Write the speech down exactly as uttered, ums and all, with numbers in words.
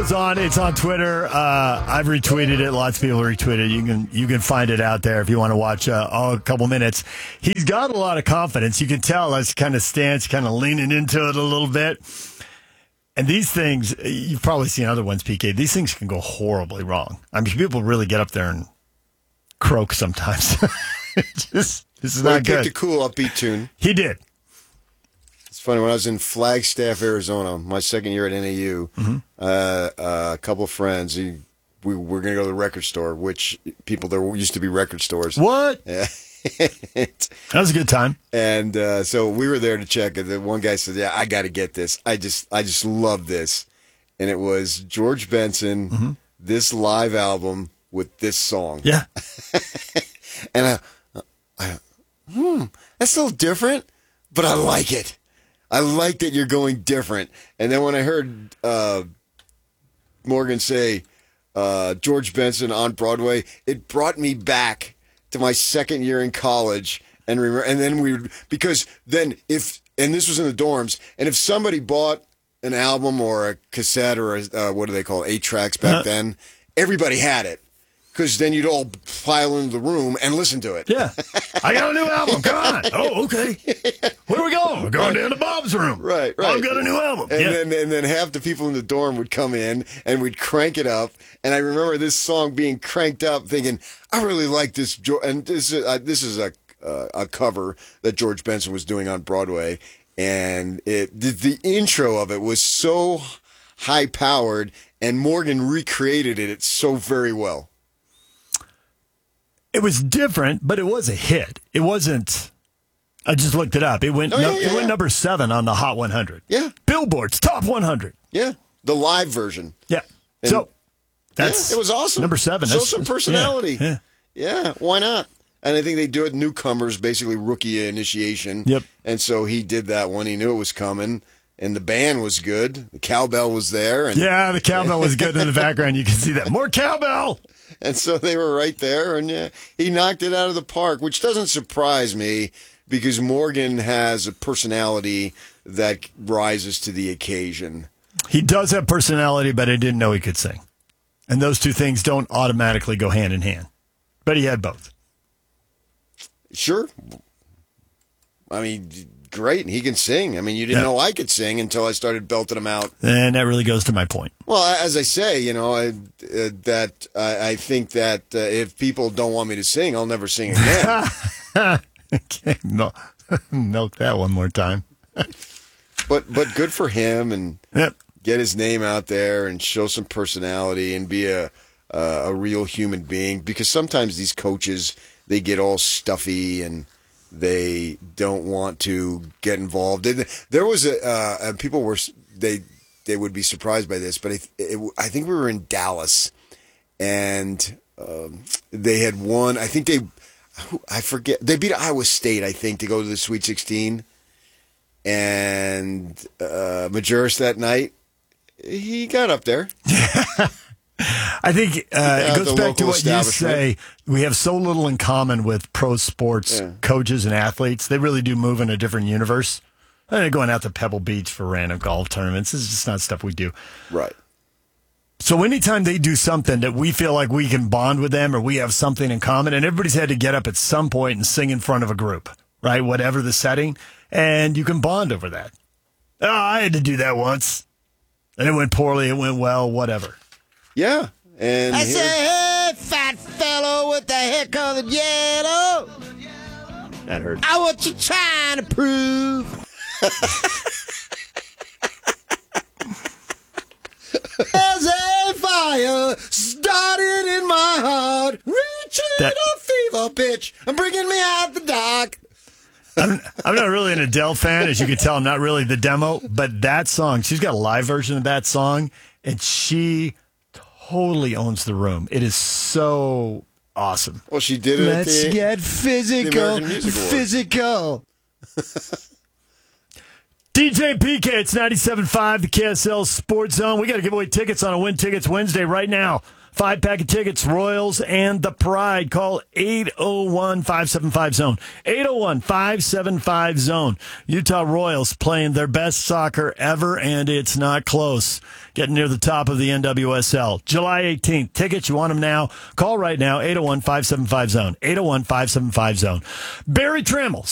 goes on. It's on Twitter. Uh, I've retweeted it. Lots of people retweeted it. You can you can find it out there if you want to watch uh, oh, a couple minutes. He's got a lot of confidence. You can tell as kind of stance, kind of leaning into it a little bit. And these things, you've probably seen other ones, P K. These things can go horribly wrong. I mean, people really get up there and croak sometimes. Just, this is well, not he good. picked a cool, upbeat tune. He did. It's funny, when I was in Flagstaff, Arizona, my second year at N A U, mm-hmm. uh, uh, a couple of friends, he, we were going to go to the record store, which people, there used to be record stores. What? Yeah. That was a good time. And uh, so we were there to check, and the one guy said, yeah, I got to get this. I just I just love this. And it was George Benson, mm-hmm. this live album with this song. Yeah. And I, I, hmm, that's a little different, but I like it. I like that you're going different. And then when I heard uh, Morgan say uh, George Benson on Broadway, it brought me back to my second year in college. And remember, and then we would, because then if, and this was in the dorms, and if somebody bought an album or a cassette or a, uh, what do they call it, eight tracks back uh-huh. then, everybody had it. Because then you'd all pile into the room and listen to it. Yeah. I got a new album. Come on. Oh, okay. Where are we going? We're going down to Bob's room. Right, right. I've got a new album. And, yeah. then, and then half the people in the dorm would come in and we'd crank it up. And I remember this song being cranked up thinking, I really like this. And this is, uh, this is a, uh, a cover that George Benson was doing on Broadway. And it the, the intro of it was so high-powered, and Morgan recreated it so very well. It was different, but it was a hit. It wasn't. I just looked it up. It went. Oh, yeah, no, yeah, it went yeah. number seven on the Hot one hundred. Yeah, Billboard's Top one hundred. Yeah, the live version. Yeah. And so that's yeah, it was awesome. Number seven. Show That's, some personality. Yeah, yeah. yeah, why not? And I think they do it newcomers, basically rookie initiation. Yep. And so he did that one. He knew it was coming. And the band was good. The cowbell was there. And, yeah, the cowbell was good in the background. You can see that. More cowbell. And so they were right there, and yeah, he knocked it out of the park, which doesn't surprise me because Morgan has a personality that rises to the occasion. He does have personality, but I didn't know he could sing. And those two things don't automatically go hand in hand. But he had both. Sure. I mean, great. He can sing. I mean, you didn't yeah. know I could sing until I started belting him out. And that really goes to my point. Well, as I say, you know, I, uh, that uh, I think that uh, if people don't want me to sing, I'll never sing again. Okay, no, milk that one more time. but but good for him, and yep. get his name out there and show some personality and be a uh, a real human being. Because sometimes these coaches, they get all stuffy and they don't want to get involved. There was a uh, people were they they would be surprised by this, but it, it, I think we were in Dallas, and um, they had won. I think they, I forget, they beat Iowa State, I think, to go to the Sweet sixteen. And uh, Majerus that night, he got up there. I think uh, yeah, it goes back to what you say. We have so little in common with pro sports yeah. coaches and athletes. They really do move in a different universe. They're going out to Pebble Beach for random golf tournaments. This is just not stuff we do. Right. So anytime they do something that we feel like we can bond with them or we have something in common, and everybody's had to get up at some point and sing in front of a group, right? Whatever the setting, and you can bond over that. Oh, I had to do that once. And it went poorly, it went well, whatever. Yeah, and I say, hey, fat fellow with the hair colored yellow. That hurt. I what you trying to prove? There's a fire started in my heart, reaching that, a fever pitch and bringing me out the dark. I'm, I'm not really an Adele fan, as you can tell. I'm not really the demo, but that song, she's got a live version of that song, and she totally owns the room. It is so awesome. Well, she did it. Let's at the, get physical. the Physical. D J P K, it's ninety-seven point five, the K S L Sports Zone. We got to give away tickets on a Win Tickets Wednesday right now. Five pack of tickets, Royals and the Pride. Call eight oh one, five seven five, zone. eight oh one, five seven five, zone. Utah Royals playing their best soccer ever, and it's not close. Getting near the top of the N W S L. July eighteenth. Tickets, you want them now. Call right now, eight oh one, five seven five, zone. eight oh one, five seven five, zone. Barry Trammell.